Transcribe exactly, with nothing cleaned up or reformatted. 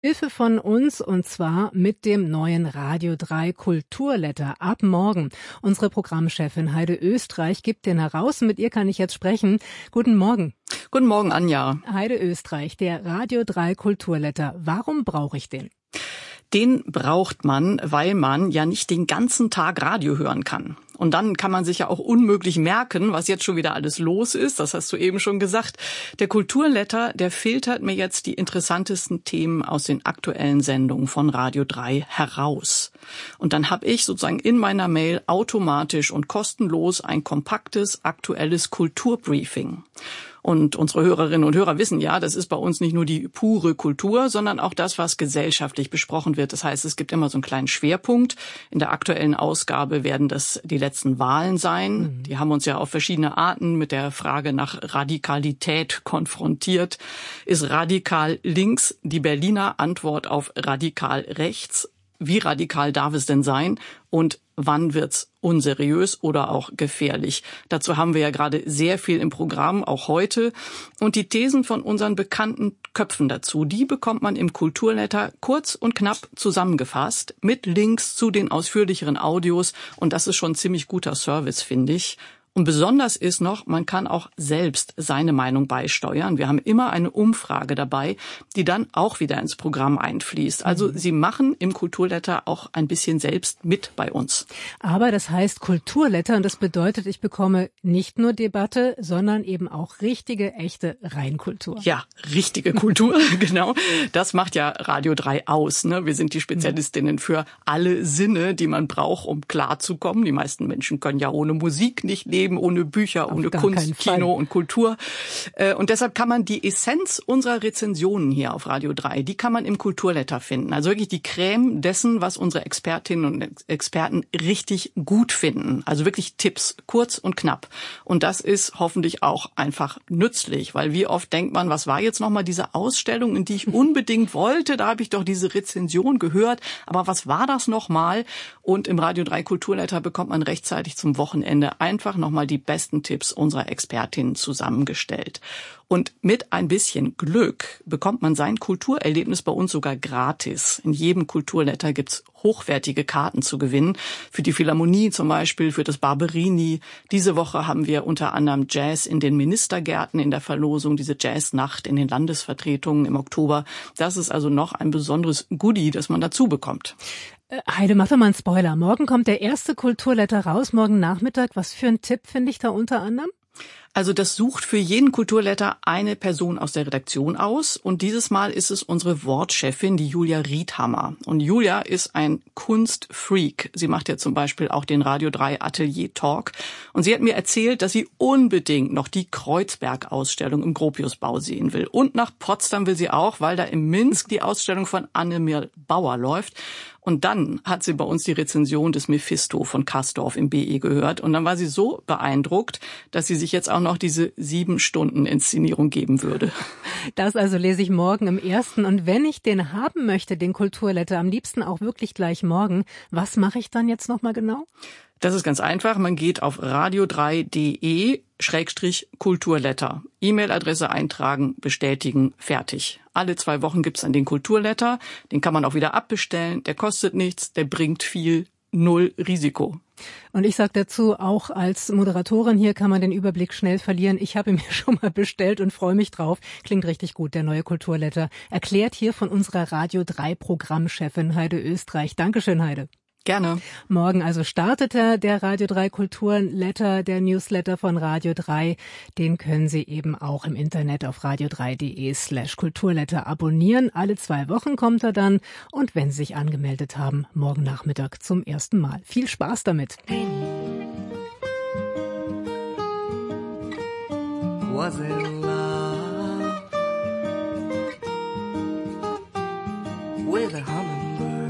Hilfe von uns, und zwar mit dem neuen Radio drei Kulturletter ab morgen. Unsere Programmchefin Heide Österreich gibt den heraus. Mit ihr kann ich jetzt sprechen. Guten Morgen. Guten Morgen, Anja. Heide Österreich, der Radio drei Kulturletter. Warum brauche ich den? Den braucht man, weil man ja nicht den ganzen Tag Radio hören kann. Und dann kann man sich ja auch unmöglich merken, was jetzt schon wieder alles los ist. Das hast du eben schon gesagt. Der Kulturletter, der filtert mir jetzt die interessantesten Themen aus den aktuellen Sendungen von Radio drei heraus. Und dann habe ich sozusagen in meiner Mail automatisch und kostenlos ein kompaktes, aktuelles Kulturbriefing. Und unsere Hörerinnen und Hörer wissen ja, das ist bei uns nicht nur die pure Kultur, sondern auch das, was gesellschaftlich besprochen wird. Das heißt, es gibt immer so einen kleinen Schwerpunkt. In der aktuellen Ausgabe werden das die letzten Wahlen sein. Mhm. Die haben uns ja auf verschiedene Arten mit der Frage nach Radikalität konfrontiert. Ist radikal links die Berliner Antwort auf radikal rechts? Wie radikal darf es denn sein? Und wann wird's unseriös oder auch gefährlich? Dazu haben wir ja gerade sehr viel im Programm, auch heute. Und die Thesen von unseren bekannten Köpfen dazu, die bekommt man im Kulturletter kurz und knapp zusammengefasst mit Links zu den ausführlicheren Audios. Und das ist schon ein ziemlich guter Service, finde ich. Und besonders ist noch, man kann auch selbst seine Meinung beisteuern. Wir haben immer eine Umfrage dabei, die dann auch wieder ins Programm einfließt. Also mhm. Sie machen im Kulturletter auch ein bisschen selbst mit bei uns. Aber das heißt Kulturletter, und das bedeutet, ich bekomme nicht nur Debatte, sondern eben auch richtige, echte Reinkultur. Ja, richtige Kultur, genau. Das macht ja Radio drei aus, ne? Wir sind die Spezialistinnen für alle Sinne, die man braucht, um klarzukommen. Die meisten Menschen können ja ohne Musik nicht leben. Ohne Bücher, Auf ohne Kunst, Kino und Kultur. Und deshalb kann man die Essenz unserer Rezensionen hier auf Radio drei, die kann man im Kulturletter finden. Also wirklich die Creme dessen, was unsere Expertinnen und Experten richtig gut finden. Also wirklich Tipps, kurz und knapp. Und das ist hoffentlich auch einfach nützlich, weil wie oft denkt man, was war jetzt nochmal diese Ausstellung, in die ich unbedingt wollte? Da habe ich doch diese Rezension gehört. Aber was war das nochmal? Und im Radio drei Kulturletter bekommt man rechtzeitig zum Wochenende einfach noch mal die besten Tipps unserer Expertinnen zusammengestellt. Und mit ein bisschen Glück bekommt man sein Kulturerlebnis bei uns sogar gratis. In jedem Kulturletter gibt's hochwertige Karten zu gewinnen. Für die Philharmonie zum Beispiel, für das Barberini. Diese Woche haben wir unter anderem Jazz in den Ministergärten in der Verlosung, diese Jazznacht in den Landesvertretungen im Oktober. Das ist also noch ein besonderes Goodie, das man dazu bekommt. Heide, mach doch mal einen Spoiler. Morgen kommt der erste Kulturletter raus, morgen Nachmittag. Was für ein Tipp finde ich da unter anderem? Also das sucht für jeden Kulturletter eine Person aus der Redaktion aus. Und dieses Mal ist es unsere Wortchefin, die Julia Riedhammer. Und Julia ist ein Kunstfreak. Sie macht ja zum Beispiel auch den Radio drei Atelier Talk. Und sie hat mir erzählt, dass sie unbedingt noch die Kreuzberg-Ausstellung im Gropiusbau sehen will. Und nach Potsdam will sie auch, weil da in Minsk die Ausstellung von Annemir Bauer läuft. Und dann hat sie bei uns die Rezension des Mephisto von Kastorf im B E gehört. Und dann war sie so beeindruckt, dass sie sich jetzt auch noch diese sieben Stunden Inszenierung geben würde. Das also lese ich morgen im ersten. Und wenn ich den haben möchte, den Kulturletter, am liebsten auch wirklich gleich morgen, was mache ich dann jetzt nochmal genau? Das ist ganz einfach. Man geht auf radio drei punkt de Schrägstrich Kulturletter. E-Mail-Adresse eintragen, bestätigen, fertig. Alle zwei Wochen gibt's dann den Kulturletter. Den kann man auch wieder abbestellen. Der kostet nichts, der bringt viel, null Risiko. Und ich sage dazu, auch als Moderatorin hier kann man den Überblick schnell verlieren. Ich habe ihn mir schon mal bestellt und freue mich drauf. Klingt richtig gut, der neue Kulturletter. Erklärt hier von unserer Radio drei Programmchefin Heide Österreich. Dankeschön, Heide. Gerne. Morgen also startete der Radio drei Kulturletter, der Newsletter von Radio drei. Den können Sie eben auch im Internet auf radio drei punkt de slash Kulturletter abonnieren. Alle zwei Wochen kommt er dann. Und wenn Sie sich angemeldet haben, morgen Nachmittag zum ersten Mal. Viel Spaß damit. Was in love.